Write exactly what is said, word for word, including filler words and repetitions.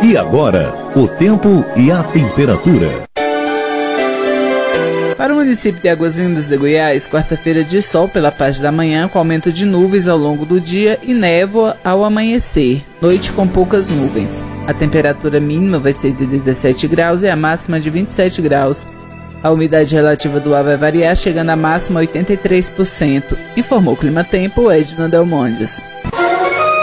E agora, o tempo e a temperatura. Para o município de Águas Lindas de Goiás, quarta-feira de sol pela parte da manhã, com aumento de nuvens ao longo do dia e névoa ao amanhecer. Noite com poucas nuvens. A temperatura mínima vai ser de dezessete graus e a máxima de vinte e sete graus. A umidade relativa do ar vai variar, chegando à máxima a oitenta e três por cento. Informou o Clima Tempo, Edna Delmondes.